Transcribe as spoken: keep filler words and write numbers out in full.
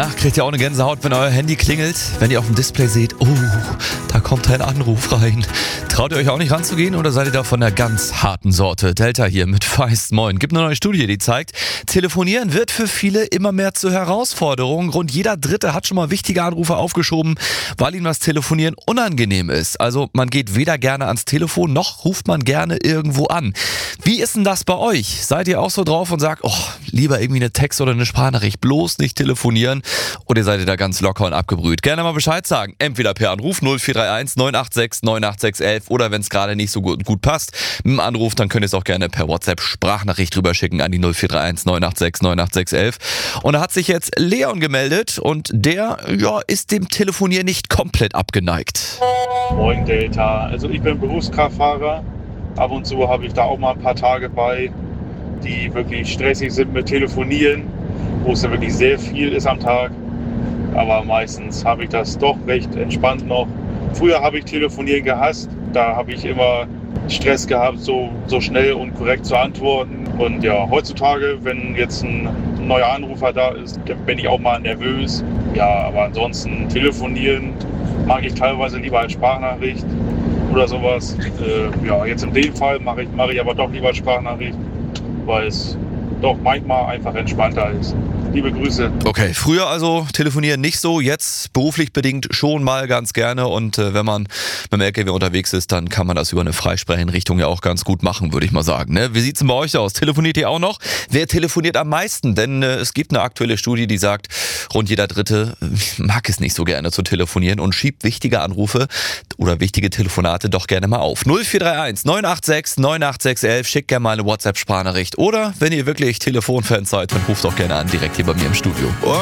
Na, kriegt ihr auch eine Gänsehaut, wenn euer Handy klingelt? Wenn ihr auf dem Display seht, oh, da kommt ein Anruf rein. Traut ihr euch auch nicht ranzugehen oder seid ihr da von der ganz harten Sorte? Delta hier mit Feist, moin. Gibt eine neue Studie, die zeigt, Telefonieren wird für viele immer mehr zur Herausforderung. Rund jeder Dritte hat schon mal wichtige Anrufe aufgeschoben, weil ihm das Telefonieren unangenehm ist. Also man geht weder gerne ans Telefon, noch ruft man gerne irgendwo an. Wie ist denn das bei euch? Seid ihr auch so drauf und sagt, oh, lieber irgendwie eine Text- oder eine Sprachnachricht, bloß nicht telefonieren? Oder seid ihr da ganz locker und abgebrüht? Gerne mal Bescheid sagen. Entweder per Anruf null vier drei eins neun acht sechs neun acht sechs eins eins oder wenn es gerade nicht so gut, gut passt, mit dem Anruf, dann könnt ihr es auch gerne per WhatsApp Sprachnachricht drüber schicken an die null vier drei eins neun acht sechs neun acht sechs eins eins. Und da hat sich jetzt Leon gemeldet und der ja, ist dem Telefonieren nicht komplett abgeneigt. Moin Delta, also ich bin Berufskraftfahrer. Ab und zu habe ich da auch mal ein paar Tage bei, die wirklich stressig sind mit Telefonieren, wo es ja wirklich sehr viel ist am Tag. Aber meistens habe ich das doch recht entspannt noch. Früher habe ich Telefonieren gehasst. Da habe ich immer Stress gehabt, so, so schnell und korrekt zu antworten. Und ja, heutzutage, wenn jetzt ein neuer Anrufer da ist, dann bin ich auch mal nervös. Ja, aber ansonsten telefonieren mag ich teilweise lieber als Sprachnachricht oder sowas. Äh, ja, jetzt in dem Fall mache ich, mache ich aber doch lieber Sprachnachricht, weil es doch manchmal einfach entspannter ist. Liebe Grüße. Okay, früher also telefonieren nicht so, jetzt beruflich bedingt schon mal ganz gerne und äh, wenn man mit dem L K W unterwegs ist, dann kann man das über eine Freisprecheinrichtung ja auch ganz gut machen, würde ich mal sagen. Ne? Wie sieht's denn bei euch aus? Telefoniert ihr auch noch? Wer telefoniert am meisten? Denn äh, es gibt eine aktuelle Studie, die sagt, rund jeder Dritte mag es nicht so gerne zu telefonieren und schiebt wichtige Anrufe oder wichtige Telefonate doch gerne mal auf. null vier drei eins neun acht sechs neun acht sechs eins eins, schickt gerne mal eine WhatsApp-Sprachnachricht oder wenn ihr wirklich Telefonfans seid, dann ruft doch gerne an, direkt hier bei mir im Studio.